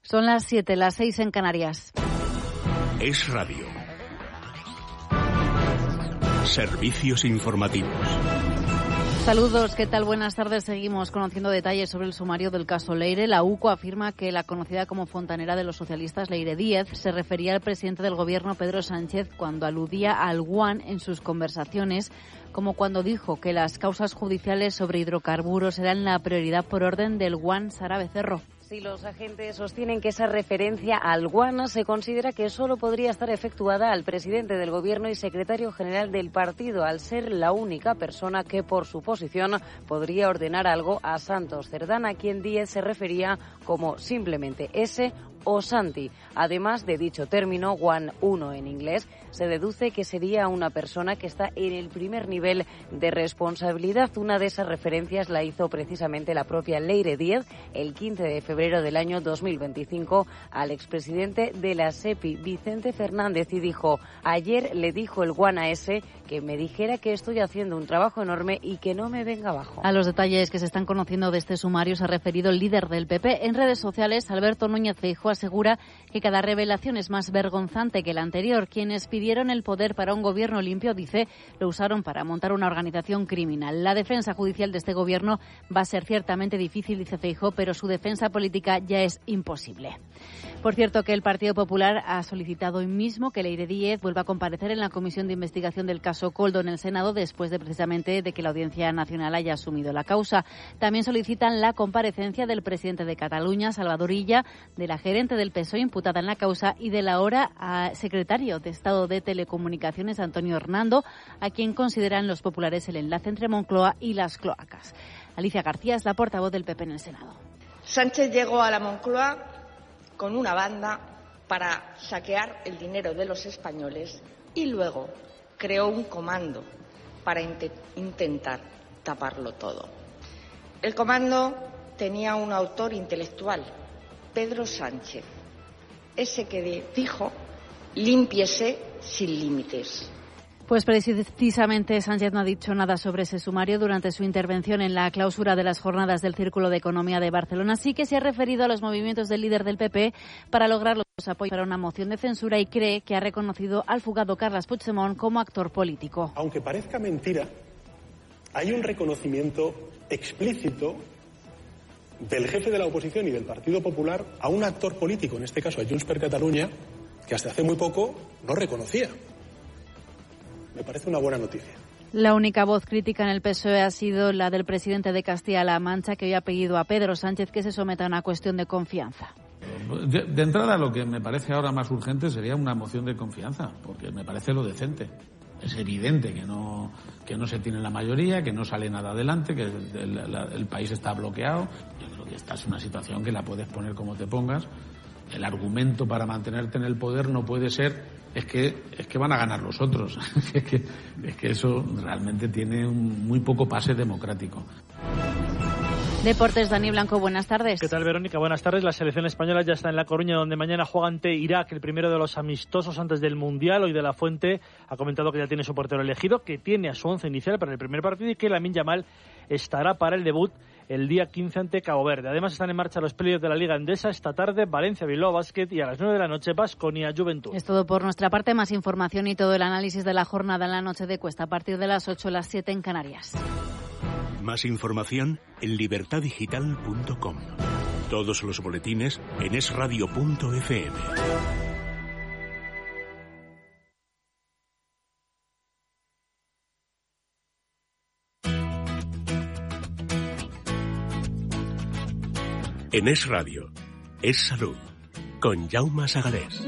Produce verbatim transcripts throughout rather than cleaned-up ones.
Son las siete, las seis en Canarias. Es Radio. Servicios informativos. Saludos, ¿qué tal? Buenas tardes. Seguimos conociendo detalles sobre el sumario del caso Leire. La U C O afirma que la conocida como fontanera de los socialistas, Leire Díez, se refería al presidente del gobierno, Pedro Sánchez, cuando aludía al guan en sus conversaciones, como cuando dijo que las causas judiciales sobre hidrocarburos eran la prioridad por orden del guan Sara Becerro. Si los agentes sostienen que esa referencia al guan se considera que solo podría estar efectuada al presidente del Gobierno y secretario general del partido, al ser la única persona que, por su posición, podría ordenar algo a Santos Cerdán, a quien Díez se refería como simplemente ese o Santi. Además de dicho término, guan uno en inglés, se deduce que sería una persona que está en el primer nivel de responsabilidad. Una de esas referencias la hizo precisamente la propia Leire Díez el quince de febrero del año dos mil veinticinco al expresidente de la SEPI, Vicente Fernández, y dijo: ayer le dijo el guan a ese que me dijera que estoy haciendo un trabajo enorme y que no me venga abajo. A los detalles que se están conociendo de este sumario se ha referido el líder del P P. En redes sociales, Alberto Núñez Feijóo asegura que cada revelación es más vergonzante que la anterior. Quienes pidieron el poder para un gobierno limpio, dice, lo usaron para montar una organización criminal. La defensa judicial de este gobierno va a ser ciertamente difícil, dice Feijóo, pero su defensa política ya es imposible. Por cierto, que el Partido Popular ha solicitado hoy mismo que Leire Díez vuelva a comparecer en la comisión de investigación del caso Koldo en el Senado, después de precisamente de que la Audiencia Nacional haya asumido la causa. También solicitan la comparecencia del presidente de Cataluña, Salvador Illa, de la gerente del P S O E imputada en la causa y del ahora uh, secretario de Estado de Telecomunicaciones, Antonio Hernando, a quien consideran los populares el enlace entre Moncloa y las cloacas. Alicia García es la portavoz del P P en el Senado. Sánchez llegó a la Moncloa con una banda para saquear el dinero de los españoles y luego creó un comando para int- intentar taparlo todo. El comando tenía un autor intelectual, Pedro Sánchez, ese que dijo: límpiese sin límites. Pues precisamente Sánchez no ha dicho nada sobre ese sumario durante su intervención en la clausura de las jornadas del Círculo de Economía de Barcelona. Sí que se ha referido a los movimientos del líder del P P para lograr los apoyos para una moción de censura y cree que ha reconocido al fugado Carles Puigdemont como actor político. Aunque parezca mentira, hay un reconocimiento explícito del jefe de la oposición y del Partido Popular a un actor político, en este caso a Junts per Catalunya, que hasta hace muy poco no reconocía. Me parece una buena noticia. La única voz crítica en el P S O E ha sido la del presidente de Castilla-La Mancha, que hoy ha pedido a Pedro Sánchez que se someta a una cuestión de confianza. De, de entrada, lo que me parece ahora más urgente sería una moción de confianza, porque me parece lo decente. Es evidente que no que no se tiene la mayoría, que no sale nada adelante, que el, el, el país está bloqueado. Yo creo que esta es una situación que la puedes poner como te pongas. El argumento para mantenerte en el poder no puede ser es que es que van a ganar los otros. es que es que eso realmente tiene un muy poco pase democrático. Deportes, Dani Blanco, buenas tardes. ¿Qué tal, Verónica? Buenas tardes. La selección española ya está en La Coruña, donde mañana juega ante Irak, el primero de los amistosos antes del Mundial. Hoy De La Fuente ha comentado que ya tiene su portero elegido, que tiene a su once inicial para el primer partido y que Lamine Yamal estará para el debut el día quince ante Cabo Verde. Además están en marcha los playoffs de la Liga Endesa esta tarde, Valencia Bilbao Basket y a las nueve de la noche Baskonia Juventud. Es todo por nuestra parte. Más información y todo el análisis de la jornada en la noche de Cuesta a partir de las ocho, las siete en Canarias. Más información en libertad digital punto com. Todos los boletines en es radio punto efe eme. En Es Radio, Es Salud, con Jaume Sagalés.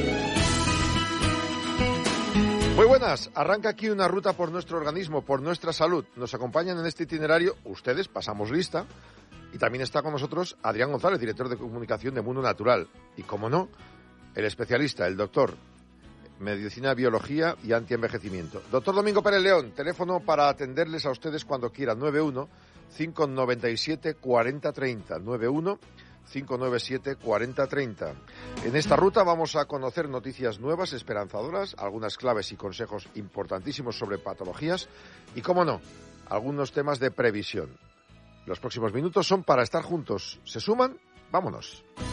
Muy buenas, arranca aquí una ruta por nuestro organismo, por nuestra salud. Nos acompañan en este itinerario ustedes, pasamos lista, y también está con nosotros Adrián González, director de comunicación de Mundo Natural. Y como no, el especialista, el doctor, Medicina, Biología y Antienvejecimiento. Doctor Domingo Pérez León, teléfono para atenderles a ustedes cuando quieran, nueve uno, cinco nueve siete, cuatro cero tres cero, nueve uno, cinco nueve siete, cuatro cero tres cero. En esta ruta vamos a conocer noticias nuevas, esperanzadoras, algunas claves y consejos importantísimos sobre patologías y, cómo no, algunos temas de previsión. Los próximos minutos son para estar juntos. ¿Se suman? Vámonos.